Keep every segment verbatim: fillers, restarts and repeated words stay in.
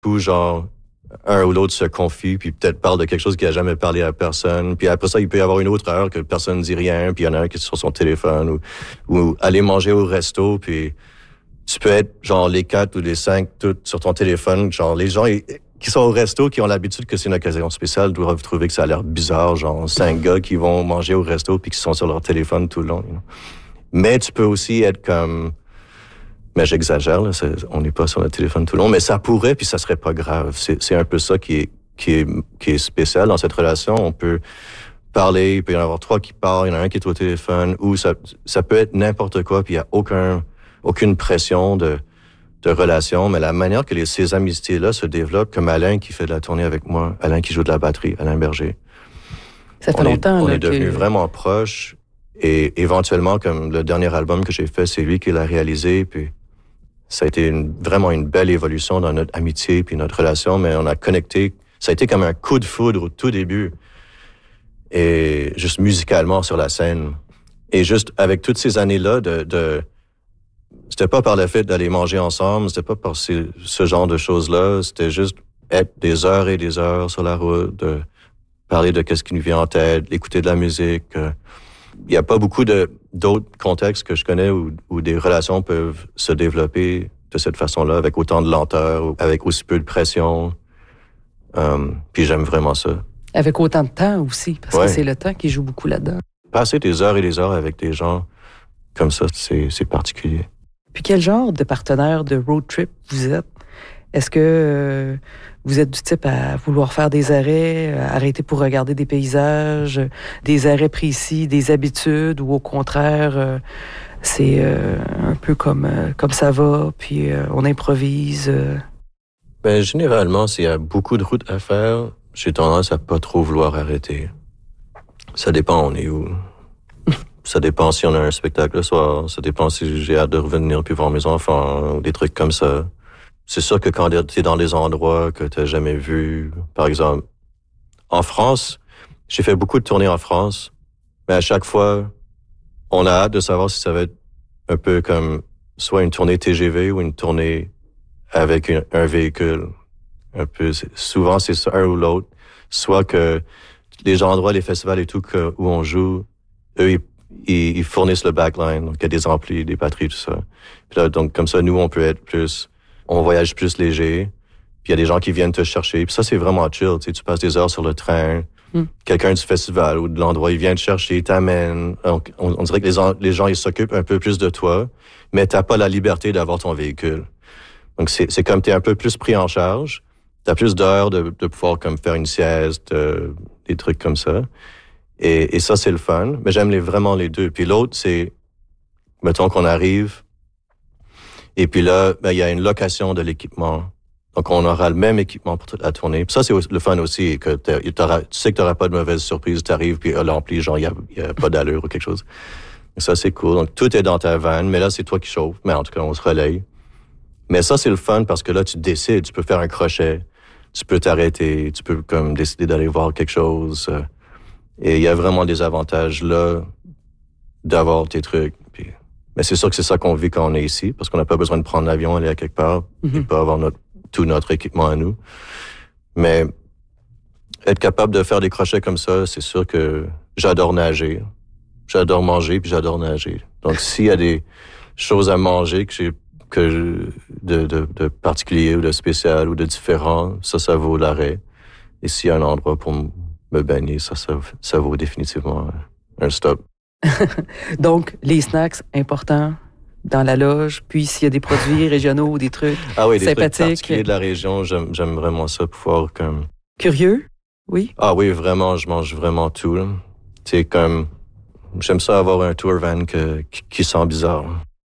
où genre un ou l'autre se confie, puis peut-être parle de quelque chose qui a jamais parlé à personne. Puis après ça, il peut y avoir une autre heure que personne ne dit rien, puis il y en a un qui est sur son téléphone, ou, ou aller manger au resto, puis tu peux être genre les quatre ou les cinq tout sur ton téléphone. Genre les gens qui sont au resto, qui ont l'habitude que c'est une occasion spéciale, doivent trouver que ça a l'air bizarre, genre cinq gars qui vont manger au resto puis qui sont sur leur téléphone tout le long. You know? Mais tu peux aussi être comme... Mais j'exagère, là, c'est, on n'est pas sur le téléphone tout le long, mais ça pourrait, puis ça serait pas grave. C'est, c'est un peu ça qui est, qui est, qui est spécial dans cette relation. On peut parler, il peut y en avoir trois qui parlent, il y en a un qui est au téléphone, ou ça, ça peut être n'importe quoi, puis il y a aucun, aucune pression de, de relation, mais la manière que les, ces amitiés-là se développent, comme Alain qui fait de la tournée avec moi, Alain qui joue de la batterie, Alain Berger. Ça fait on longtemps, est, On là, est devenus que... vraiment proches, et éventuellement, comme le dernier album que j'ai fait, c'est lui qui l'a réalisé, puis ça a été une, vraiment une belle évolution dans notre amitié puis notre relation, mais on a connecté. Ça a été comme un coup de foudre au tout début. Et juste musicalement sur la scène. Et juste avec toutes ces années-là, de, de c'était pas par le fait d'aller manger ensemble, c'était pas par ces, ce genre de choses-là, c'était juste être des heures et des heures sur la route, de parler de qu'est-ce qui nous vient en tête, écouter de la musique. Il y a pas beaucoup de d'autres contextes que je connais où, où des relations peuvent se développer de cette façon-là, avec autant de lenteur, avec aussi peu de pression. Um, puis j'aime vraiment ça. Avec autant de temps aussi, parce ouais. que c'est le temps qui joue beaucoup là-dedans. Passer des heures et des heures avec des gens comme ça, c'est, c'est particulier. Puis quel genre de partenaire de road trip vous êtes? Est-ce que euh, vous êtes du type à vouloir faire des arrêts, à arrêter pour regarder des paysages, des arrêts précis, des habitudes, ou au contraire, euh, c'est euh, un peu comme, euh, comme ça va, puis euh, on improvise? Euh... Ben, généralement, s'il y a beaucoup de routes à faire, j'ai tendance à pas trop vouloir arrêter. Ça dépend, on est où. Ça dépend si on a un spectacle le soir, ça dépend si j'ai hâte de revenir puis voir mes enfants, ou des trucs comme ça. C'est sûr que quand t'es dans des endroits que t'as jamais vus, par exemple, en France, j'ai fait beaucoup de tournées en France, mais à chaque fois, on a hâte de savoir si ça va être un peu comme soit une tournée T G V ou une tournée avec une, un véhicule. Un peu, c'est, souvent c'est ça, un ou l'autre. Soit que les endroits, les festivals et tout que, où on joue, eux, ils, ils, ils fournissent le backline, donc il y a des amplis, des batteries, tout ça. Puis là, donc comme ça, nous, on peut être plus... On voyage plus léger, puis il y a des gens qui viennent te chercher. Puis ça, c'est vraiment chill. Tu sais, tu passes des heures sur le train, mm. quelqu'un du festival ou de l'endroit, il vient te chercher, il t'amène. On, on, on dirait que les, les gens, ils s'occupent un peu plus de toi, mais t'as pas la liberté d'avoir ton véhicule. Donc, c'est, c'est comme t'es un peu plus pris en charge. T'as plus d'heures de, de pouvoir comme faire une sieste, euh, des trucs comme ça. Et, et ça, c'est le fun. Mais j'aime les, vraiment les deux. Puis l'autre, c'est, mettons qu'on arrive... Et puis là, ben, il y a une location de l'équipement. Donc, on aura le même équipement pour toute la tournée. Puis ça, c'est le fun aussi, que tu sais que tu n'auras pas de mauvaise surprise. Tu arrives, puis l'ampli, genre, il n'y a, a pas d'allure ou quelque chose. Et ça, c'est cool. Donc, tout est dans ta vanne, mais là, c'est toi qui chauffes. Mais en tout cas, on se relaye. Mais ça, c'est le fun parce que là, tu décides. Tu peux faire un crochet. Tu peux t'arrêter. Tu peux comme décider d'aller voir quelque chose. Et il y a vraiment des avantages là d'avoir tes trucs. Puis... Mais c'est sûr que c'est ça qu'on vit quand on est ici, parce qu'on n'a pas besoin de prendre l'avion, aller à quelque part, mm-hmm. et pas avoir notre, tout notre équipement à nous. Mais être capable de faire des crochets comme ça, c'est sûr que j'adore nager. J'adore manger, puis j'adore nager. Donc, s'il y a des choses à manger que j'ai que je, de, de, de particulier ou de spécial ou de différent, ça, ça vaut l'arrêt. Et s'il y a un endroit pour me baigner, ça, ça, ça vaut définitivement un stop. Donc, les snacks, importants dans la loge. Puis, s'il y a des produits régionaux ou des trucs ah oui, des sympathiques. Trucs particuliers de la région, j'aime, j'aime vraiment ça, pouvoir comme... Curieux, oui? Ah oui, vraiment, je mange vraiment tout. Tu sais, comme... J'aime ça avoir un tour van que, qui, qui sent bizarre.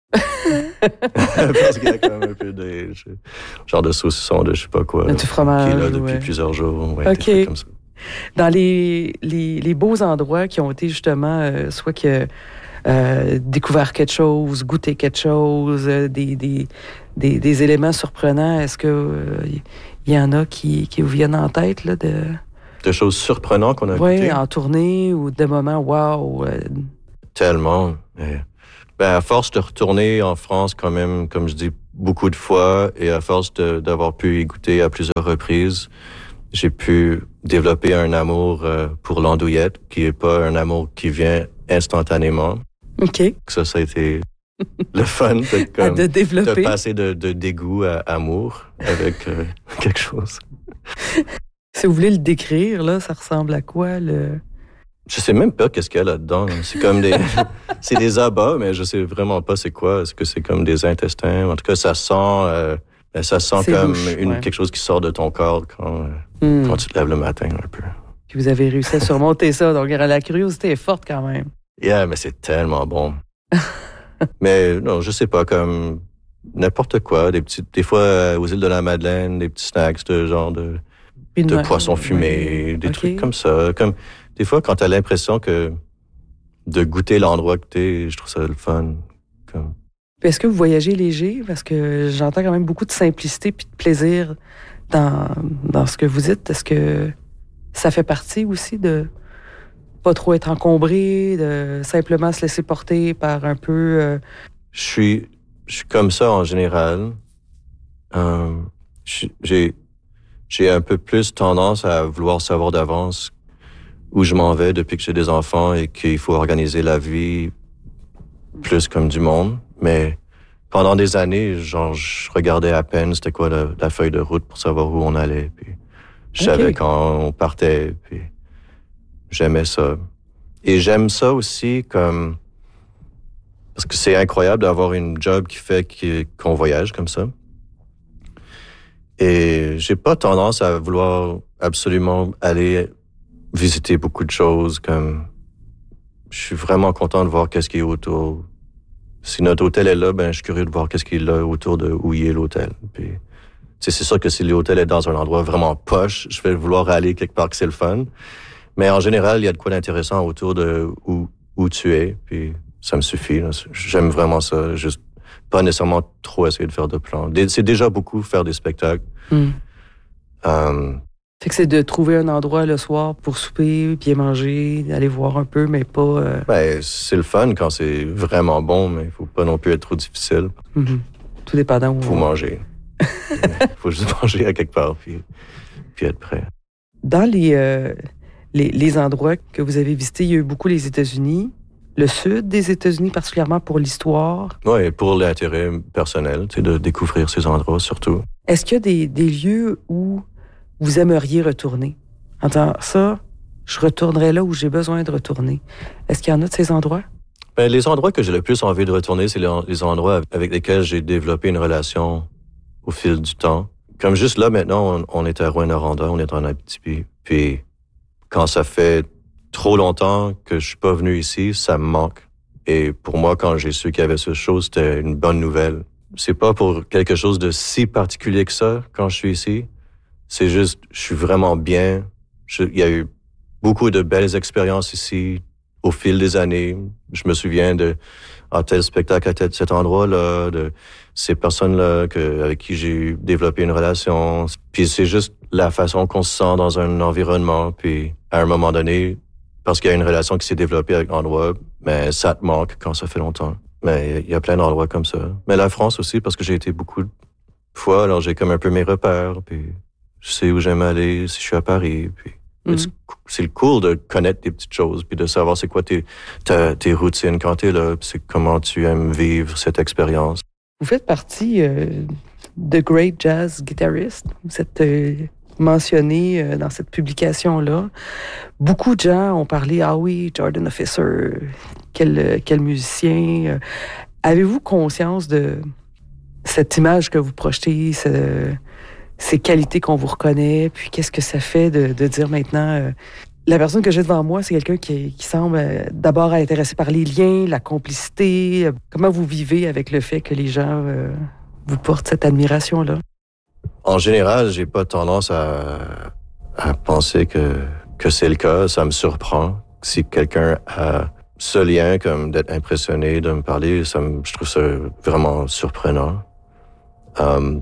Parce qu'il y a quand même un peu de... genre de saucisson de je sais pas quoi. Du fromage, qui est là depuis ouais. plusieurs jours. Ouais, OK. des trucs comme ça. Dans les, les, les beaux endroits qui ont été justement, euh, soit que euh, découvert quelque chose, goûté quelque chose, euh, des, des, des, des éléments surprenants, est-ce que euh, y en a qui, qui vous viennent en tête, là, de... De choses surprenantes qu'on a ouais, goûtées? Oui, en tournée ou de moments, wow! Euh... Tellement. Ben, à force de retourner en France, quand même, comme je dis, beaucoup de fois et à force de, d'avoir pu y goûter à plusieurs reprises, j'ai pu développer un amour euh, pour l'andouillette, qui est pas un amour qui vient instantanément. OK. Ça, ça a été le fun de, comme, de développer. de passer de, de dégoût à amour avec euh, quelque chose. Si vous voulez le décrire, là, ça ressemble à quoi, le... Je sais même pas qu'est-ce qu'il y a là-dedans. C'est comme des... c'est des abats, mais je sais vraiment pas c'est quoi. Est-ce que c'est comme des intestins? En tout cas, ça sent... Euh, ça sent c'est comme louche, une, ouais. quelque chose qui sort de ton corps quand, euh, mm. quand tu te lèves le matin, un peu. Puis vous avez réussi à surmonter ça, donc la curiosité est forte quand même. Yeah, mais c'est tellement bon. Mais non, je sais pas, comme n'importe quoi. Des, petits, des fois, euh, aux îles de la Madeleine, des petits snacks de genre de... Une de main, poisson fumé, oui. des okay. trucs comme ça. Comme, des fois, quand t'as l'impression que de goûter l'endroit que t'es, je trouve ça le fun. Comme... Est-ce que vous voyagez léger? Parce que j'entends quand même beaucoup de simplicité puis de plaisir dans, dans ce que vous dites. Est-ce que ça fait partie aussi de pas trop être encombré, de simplement se laisser porter par un peu... Euh... Je suis, je suis comme ça en général. Euh, j'ai... J'ai un peu plus tendance à vouloir savoir d'avance où je m'en vais depuis que j'ai des enfants et qu'il faut organiser la vie plus comme du monde. Mais pendant des années, genre, je regardais à peine c'était quoi la, la feuille de route pour savoir où on allait. Puis je okay. savais quand on partait. Puis j'aimais ça. Et j'aime ça aussi comme... Parce que c'est incroyable d'avoir une job qui fait qu'on voyage comme ça. Et j'ai pas tendance à vouloir absolument aller visiter beaucoup de choses, comme je suis vraiment content de voir qu'est-ce qui est autour. Si notre hôtel est là, ben je suis curieux de voir qu'est-ce qui est là autour de où il est l'hôtel. Puis c'est sûr que si l'hôtel est dans un endroit vraiment poche, je vais vouloir aller quelque part que c'est le fun. Mais en général, il y a de quoi d'intéressant autour de où où tu es, puis ça me suffit. Là. J'aime vraiment ça, juste pas nécessairement trop essayer de faire de plans. C'est déjà beaucoup faire des spectacles. Mm. Um, fait que c'est de trouver un endroit le soir pour souper, bien manger, aller voir un peu, mais pas... Euh... Ben, c'est le fun quand c'est vraiment bon, mais il faut pas non plus être trop difficile. Mm-hmm. Tout dépendant où... Faut manger. Il faut juste manger à quelque part, puis, puis être prêt. Dans les, euh, les, les endroits que vous avez visités, il y a eu beaucoup les États-Unis. Le sud des États-Unis, particulièrement pour l'histoire. Oui, pour l'intérêt personnel, c'est de découvrir ces endroits surtout. Est-ce qu'il y a des, des lieux où vous aimeriez retourner? En disant, ça, je retournerai là où j'ai besoin de retourner. Est-ce qu'il y en a de ces endroits? Ben, les endroits que j'ai le plus envie de retourner, c'est les, les endroits avec lesquels j'ai développé une relation au fil du temps. Comme juste là, maintenant, on, on est à Rouyn-Noranda, on est en Abitibi. Puis quand ça fait trop longtemps que je suis pas venu ici, ça me manque. Et pour moi, quand j'ai su qu'il y avait ce show, c'était une bonne nouvelle. C'est pas pour quelque chose de si particulier que ça quand je suis ici. C'est juste, je suis vraiment bien. Je, il y a eu beaucoup de belles expériences ici au fil des années. Je me souviens de ah, tel spectacle à tel, cet endroit-là, de ces personnes-là que, avec qui j'ai développé une relation. Puis c'est juste la façon qu'on se sent dans un environnement. Puis à un moment donné, parce qu'il y a une relation qui s'est développée avec l'endroit, mais ça te manque quand ça fait longtemps. Mais il y a plein d'endroits comme ça. Mais la France aussi, parce que j'ai été beaucoup de fois, alors j'ai comme un peu mes repères, puis je sais où j'aime aller si je suis à Paris, puis mm-hmm. c'est cool de connaître des petites choses, puis de savoir c'est quoi tes, ta, tes routines quand t'es là, puis c'est comment tu aimes vivre cette expérience. Vous faites partie euh, de Great Jazz Guitarist. Vous êtes euh, mentionné euh, dans cette publication-là. Beaucoup de gens ont parlé, ah oui, Jordan Officer, quel, quel musicien. Avez-vous conscience de cette image que vous projetez, ce, ces qualités qu'on vous reconnaît, puis qu'est-ce que ça fait de, de dire maintenant, euh, la personne que j'ai devant moi, c'est quelqu'un qui, qui semble euh, d'abord être intéressé par les liens, la complicité. Comment vous vivez avec le fait que les gens euh, vous portent cette admiration-là? En général, j'ai pas tendance à, à penser que, que c'est le cas. Ça me surprend. Si quelqu'un a ce lien, comme d'être impressionné, de me parler, ça me, je trouve ça vraiment surprenant. Um,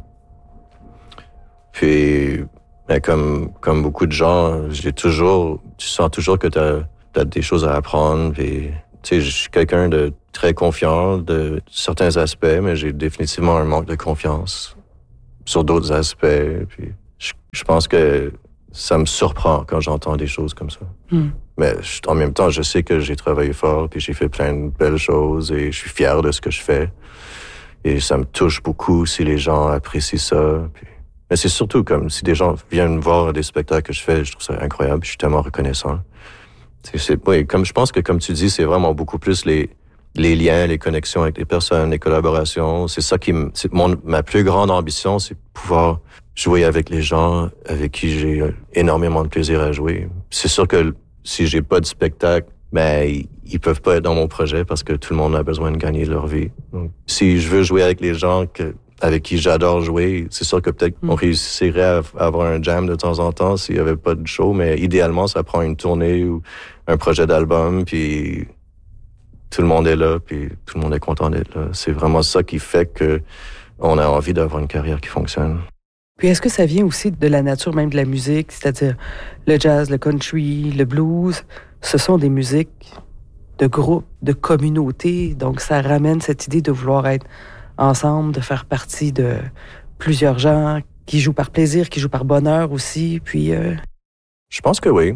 puis, ben, comme, comme beaucoup de gens, j'ai toujours, tu sens toujours que t'as, t'as des choses à apprendre, puis Tu sais, je suis quelqu'un de très confiant de certains aspects, mais j'ai définitivement un manque de confiance sur d'autres aspects. Puis je, je pense que ça me surprend quand j'entends des choses comme ça. Mm. Mais je, en même temps, je sais que j'ai travaillé fort, puis j'ai fait plein de belles choses et je suis fier de ce que je fais. Et ça me touche beaucoup si les gens apprécient ça. Puis... Mais c'est surtout comme si des gens viennent voir des spectacles que je fais, je trouve ça incroyable, je suis tellement reconnaissant. C'est, c'est, oui, comme je pense que, comme tu dis, c'est vraiment beaucoup plus les, les liens, les connexions avec les personnes, les collaborations. C'est ça qui me, c'est mon, ma plus grande ambition, c'est pouvoir jouer avec les gens avec qui j'ai énormément de plaisir à jouer. C'est sûr que si j'ai pas de spectacle, ben, ils, ils peuvent pas être dans mon projet parce que tout le monde a besoin de gagner leur vie. Donc, si je veux jouer avec les gens que, avec qui j'adore jouer, c'est sûr que peut-être mm. on réussirait à, à avoir un jam de temps en temps s'il y avait pas de show, mais idéalement, ça prend une tournée ou un projet d'album, puis tout le monde est là, puis tout le monde est content d'être là. C'est vraiment ça qui fait que on a envie d'avoir une carrière qui fonctionne. Puis est-ce que ça vient aussi de la nature même de la musique, c'est-à-dire le jazz, le country, le blues, ce sont des musiques de groupe, de communauté, donc ça ramène cette idée de vouloir être ensemble, de faire partie de plusieurs gens qui jouent par plaisir, qui jouent par bonheur aussi, puis... Euh... Je pense que oui.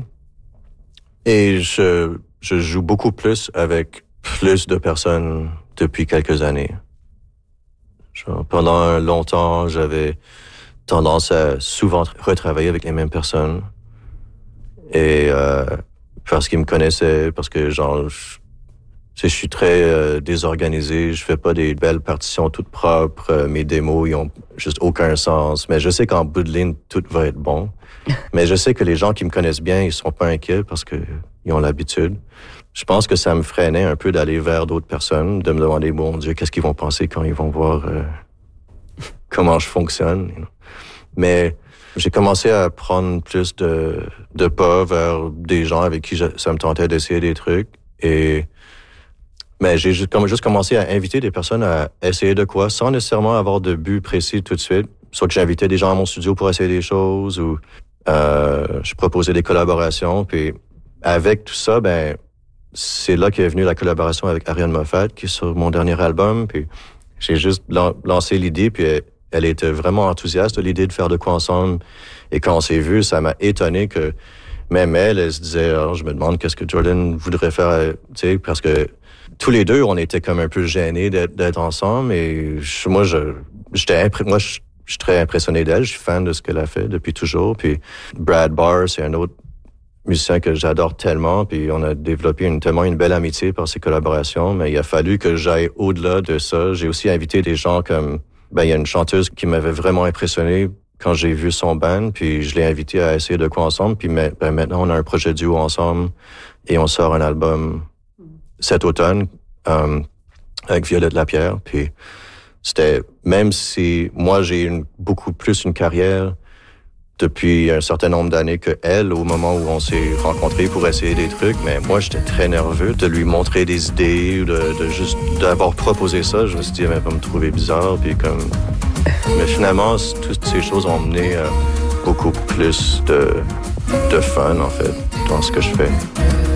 Et je, je joue beaucoup plus avec plus de personnes depuis quelques années. Genre, pendant longtemps, j'avais tendance à souvent retravailler avec les mêmes personnes. Et euh, parce qu'ils me connaissaient, parce que genre... Je, Tu sais, je suis très euh, désorganisé, je fais pas des belles partitions toutes propres, euh, mes démos, ils ont juste aucun sens. Mais je sais qu'en bout de ligne, tout va être bon. Mais je sais que les gens qui me connaissent bien, ils sont pas inquiets parce que ils ont l'habitude. Je pense que ça me freinait un peu d'aller vers d'autres personnes, de me demander, bon Dieu, qu'est-ce qu'ils vont penser quand ils vont voir euh, comment je fonctionne. You know? Mais j'ai commencé à prendre plus de, de pas vers des gens avec qui je, ça me tentait d'essayer des trucs. Et mais j'ai juste, comme, juste commencé à inviter des personnes à essayer de quoi, sans nécessairement avoir de but précis tout de suite. Soit que j'invitais des gens à mon studio pour essayer des choses, ou euh, je proposais des collaborations. Puis avec tout ça, ben c'est là qu'est venue la collaboration avec Ariane Moffat, qui est sur mon dernier album. Puis j'ai juste lan- lancé l'idée, puis elle, elle était vraiment enthousiaste de l'idée de faire de quoi ensemble. Et quand on s'est vu, ça m'a étonné que même elle, elle se disait, oh, je me demande qu'est-ce que Jordan voudrait faire, tu sais, parce que tous les deux, on était comme un peu gênés d'être, d'être ensemble. Et je, moi, je, j'étais impré- moi, je, je suis très impressionné d'elle. Je suis fan de ce qu'elle a fait depuis toujours. Puis Brad Barr, c'est un autre musicien que j'adore tellement. Puis on a développé une, tellement une belle amitié par ces collaborations. Mais il a fallu que j'aille au-delà de ça. J'ai aussi invité des gens comme... Ben, il y a une chanteuse qui m'avait vraiment impressionné quand j'ai vu son band. Puis je l'ai invité à essayer de quoi ensemble. Puis ben, maintenant, on a un projet duo ensemble. Et on sort un album cet automne, euh, avec Violette Lapierre. Puis c'était, même si moi j'ai une, beaucoup plus une carrière depuis un certain nombre d'années que elle, au moment où on s'est rencontrés pour essayer des trucs, mais moi j'étais très nerveux de lui montrer des idées, ou de, de juste d'avoir proposé ça. Je me suis dit, elle va me trouver bizarre, puis comme... Mais finalement, toutes ces choses ont mené à beaucoup plus de, de fun, en fait, dans ce que je fais.